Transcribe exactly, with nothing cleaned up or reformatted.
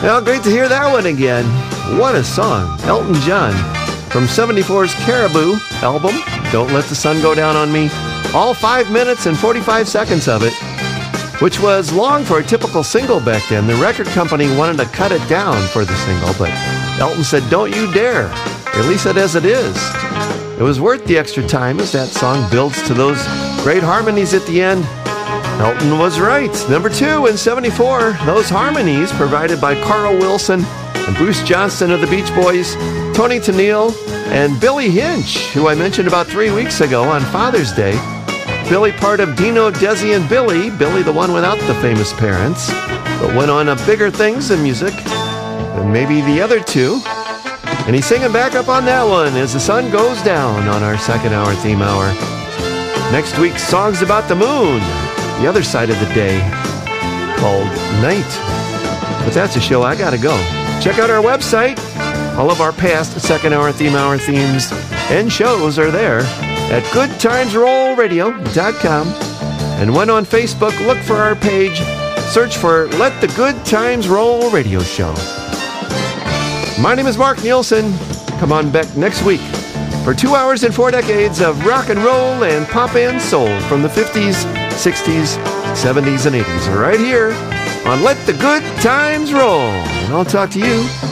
Well, great to hear that one again. What a song. Elton John from seventy-four's Caribou album, Don't Let the Sun Go Down on Me. All five minutes and forty-five seconds of it, which was long for a typical single back then. The record company wanted to cut it down for the single, but Elton said, don't you dare. Release it as it is. It was worth the extra time as that song builds to those great harmonies at the end. Elton was right. Number two in seventy-four, those harmonies provided by Carl Wilson and Bruce Johnston of the Beach Boys, Tony Tennille, and Billy Hinch, who I mentioned about three weeks ago on Father's Day. Billy, part of Dino, Desi, and Billy. Billy, the one without the famous parents, but went on to bigger things in music than maybe the other two. And he's singing back up on that one as the sun goes down on our second hour theme hour. Next week's song's about the moon, the other side of the day, called Night. But that's a show I gotta go. Check out our website. All of our past second hour theme hour themes and shows are there at good times roll radio dot com. And when on Facebook, look for our page. Search for Let the Good Times Roll Radio Show. My name is Mark Nielsen. Come on back next week for two hours and four decades of rock and roll and pop and soul from the fifties, sixties, seventies, and eighties. Right here on Let the Good Times Roll. And I'll talk to you